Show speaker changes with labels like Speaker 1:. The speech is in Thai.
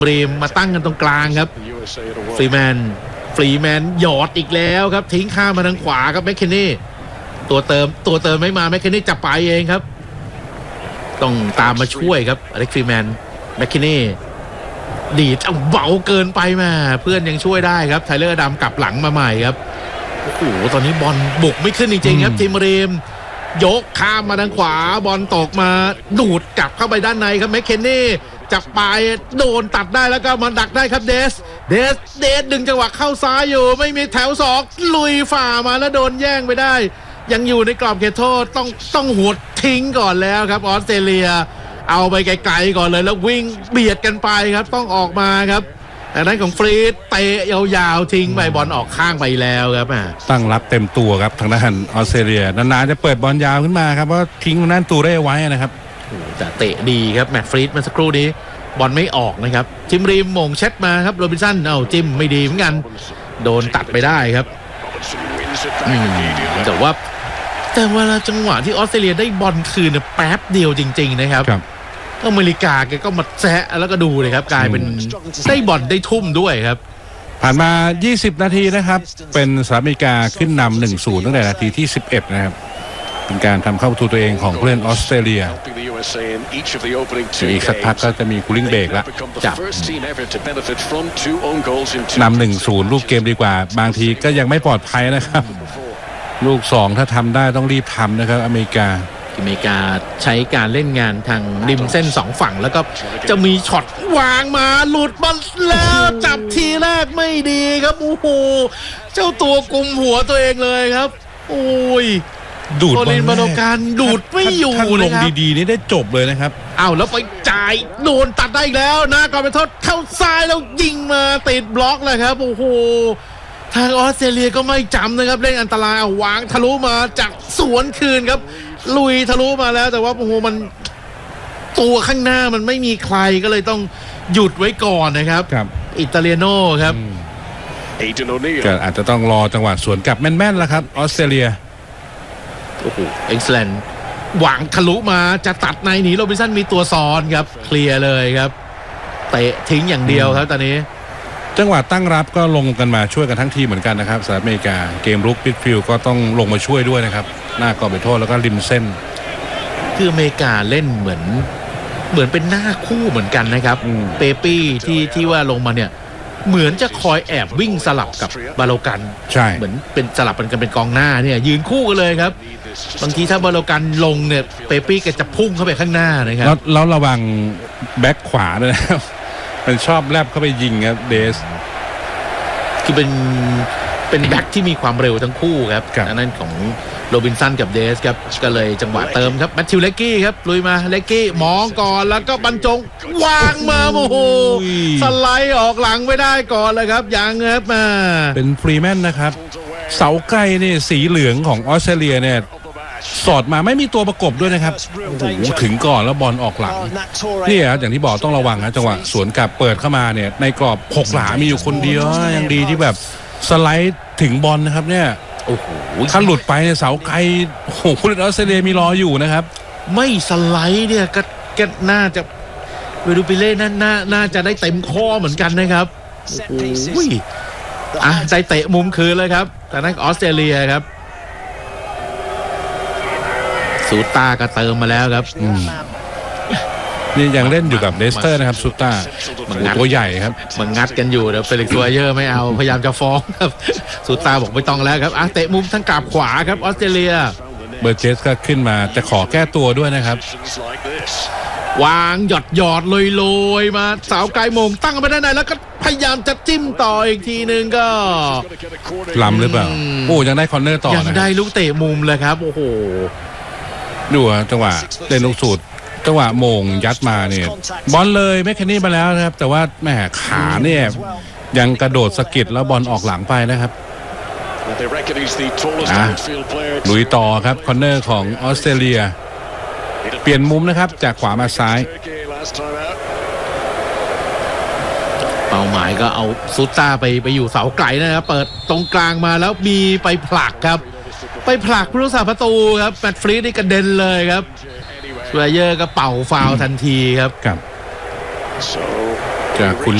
Speaker 1: บรีมมาตั้งกันตรงกลางครับฟรีแมนหยอดอีกแล้วครับทิ้งข้ามมาทางขวาครับแมคเคนนี่ตัวเติมไม่มาแมคเคนนี่จะไปเองครับต้องตามมาช่วยครับอเล็กซ์ฟรีแมนแมคเคนนี่ดีดเบาเกินไปมาเพื่อนยังช่วยได้ครับไทเลอร์ดำกลับหลังมาใหม่ครับโอ้โหตอนนี้บอลบุกไม่ขึ้นจริงๆครับทีมบรีมยกข้ามมาทางขวาบอลตกมาดูดกลับเข้าไปด้านในครับแมคเคนนี่จับปลายโดนตัดได้แล้วก็มาดักได้ครับเดสดึงจังหวะเข้าซ้ายอยู่ไม่มีแถวสองลุยฝ่ามาแล้วโดนแย่งไปได้ยังอยู่ในกรอบเขตโทษต้องหัวทิ้งก่อนแล้วครับออสเตรเลียเอาไปไกลๆก่อนเลยแล้ววิ่งเบียดกันไปครับต้องออกมาครับแต่นั้นของฟรีดเตะยาวๆทิ้งไปบอลออกข้างไปแล้วครับ
Speaker 2: ตั้งรับเต็มตัวครับทางด้านออสเตรเลียนานๆจะเปิดบอลยาวขึ้นมาครับเพราะทิ้งนั่นตูเร่ไว้นะครับ
Speaker 1: แต่เตะดีครับแมตต์ฟรีดเมื่อสักครู่นี้บอลไม่ออกนะครับจิมรีมมงเช็ดมาครับโรบินสันจิ้มไม่ดีเหมือนกันโดนตัดไปได้ครับแต่ว่าเวลาจังหวะที่ออสเตรเลียได้บอลคืนแป๊บเดียวจริงๆนะครับอเมริกาแกก็มาแซะแล้วก็ดูเลยครับกลายเป็นได้บอลได้ทุ่มด้วยครับ
Speaker 2: ผ่านมา20นาทีนะครับเป็นสหรัฐอเมริกาขึ้นนำ 1-0 ตั้งแต่นาทีที่11นะครับเป็นการทำเข้าประตูตัวเองของผู้เล่นออสเตรเลียอีกสักพักก็จะมีคูลิ่งเบรกแล้ว
Speaker 1: จับ
Speaker 2: นำ 1-0 ลูกเกมดีกว่าบางทีก็ยังไม่ปลอดภัยนะครับลูก2ถ้าทำได้ต้องรีบทำนะครับอเมริกา
Speaker 1: ใช้การเล่นงานทางริมเส้น2ฝั่งแล้วก็จะมีช็อตวางมาหลุดบอลแล้วจับทีแรกไม่ดีครับโอ้โหเจ้าตัวกุมหัวตัวเองเลยครับโอ้ย
Speaker 2: ดูดบอล
Speaker 1: มาโนการดูดไม่อยู่
Speaker 2: นะครับลงดีๆนี่ได้จบเลยนะครับ
Speaker 1: แล้วไปจ่ายโดนตัดได้อีกแล้วนะก่อนไปโทษเข้าซ้ายแล้วยิงมาติดบล็อกเลยครับโอ้โหทางออสเตรเลียก็ไม่จำนะครับเล่นอันตรายวางทะลุมาจากสวนคืนครับลุยทะลุมาแล้วแต่ว่าโอ้โหมันตัวข้างหน้ามันไม่มีใครก็เลยต้องหยุดไว้ก่อนนะครับอิตาเลียโน่ครับ
Speaker 2: ก็อาจจะต้องรอจังหวะสวนกลับแม่นๆแล้วครับออสเตรเลีย
Speaker 1: โอ้โหเอ็กซ์แลนด์วางทะลุมาจะตัดในหนีโรบินสันมีตัวซ้อนครับเคลียร์เลยครับเตะทิ้งอย่างเดียวครับตอนนี้
Speaker 2: จังหวะตั้งรับก็ลงกันมาช่วยกันทั้งทีมเหมือนกันนะครับสหรัฐอเมริกาเกมรุกมิดฟิลด์ก็ต้องลงมาช่วยด้วยนะครับหน้ากรอบเขตโทษแล้วก็ริมเส้น
Speaker 1: คืออเมริกาเล่นเหมือนเป็นหน้าคู่เหมือนกันนะครับเปปี้ที่ว่าลงมาเนี่ยเหมือนจะคอยแอบวิ่งสลับกับบาโลกัน
Speaker 2: ใช่
Speaker 1: เหมือนเป็นสลับกันเป็นกองหน้าเนี่ยยืนคู่กันเลยครับบางทีถ้าบาโลกันลงเนี่ยเปปี้ก็จะพุ่งเข้าไปข้างหน้านะครับ
Speaker 2: แล้วระวังแบ็คขวาด้วยนะครับมันชอบแลบเข้าไปยิงครับเดส
Speaker 1: คือเป็นแบ็คที่มีความเร็วทั้งคู่ครับอันนั้นของโรบินสันกับเดสครับก็เลยจังหวะเติมครับแมทธิวเลกกี้ครับลุยมาเลกกี้มองก่อนแล้วก็บรรจงวางมาโอ้โหสไลด์ออกหลังไม่ได้ก่อนเลยครับยังครับมา
Speaker 2: เป็นฟรีแมนนะครับเสาไกลนี่สีเหลืองของออสเตรเลียเนี่ยสอดมาไม่มีตัวประกบด้วยนะครับโอ้โหถึงก่อนแล้วบอลออกหลังนี่ครับอย่างที่บอกต้องระวังนะจังหวะสวนกลับเปิดเข้ามาเนี่ยในกรอบ6หลามีอยู่คนเดียวยังดีที่แบบสไลด์ถึงบอลนะครับเนี่ย
Speaker 1: โอ้โห
Speaker 2: ถ้าหลุดไปเนี่ยเสาไกลโอ้โหผู้เล่นออสเตรเลียมีรออยู่นะครับ
Speaker 1: ไม่สไลด์เนี่ยก็น่าจะเวดูปิเล่น่าจะได้เต็มข้อเหมือนกันนะครับโอ้ยใจเตะมุมคืนเลยครับแต่นั่นออสเตรเลียครับซูต้าก็เติมมาแล้วครับ
Speaker 2: นี่ยังเล่นอยู่กับเลสเตอร์นะครับซูต้าตัวใหญ่ครับ
Speaker 1: มันงัดกันอยู่เดี๋ยวเฟลิกซ์ วเยอร์ไม่เอาพยายามจะฟ้องครับซูต้าบอกไม่ต้องแล้วครับเตะมุมทั้งกลับขวาครับออสเตรเลีย
Speaker 2: เบอร์เจสก็ขึ้นมาจะขอแก้ตัวด้วยนะครับ
Speaker 1: วางหยอดลอยมาสาวไกลมงตั้งไปด้านในแล้วก็พยายามจะจิ้มต่ออีกทีนึงก็
Speaker 2: ล้ำหรือเปล่าโอ้ยังได้คอร์เนอร์ต่อ
Speaker 1: ยังได้ลูกเตะมุมเลยครับโอ้โห
Speaker 2: ดูจังหวะเล่นลูกสูตรจังหวะโมงยัดมาเนี่ยบอลเลยแมคเคนนี่มาแล้วนะครับแต่ว่าแม่ขาเนี่ยยังกระโดดสะกิดแล้วบอลออกหลังไปนะครับลุยต่อครับคอร์เนอร์ของออสเตรเลียเปลี่ยนมุมนะครับจากขวามาซ้าย
Speaker 1: เป้าหมายก็เอาซูต้าไปอยู่เสาไกลนะครับเปิดตรงกลางมาแล้วมีไปผลักครับไปผลักผู้รักษาประตูครับแมตต์ฟรีดนี่กระเด็นเลยครับสเวเยอร์ก็เป่าฟาวล์ทันทีครับ
Speaker 2: จะจากคุณ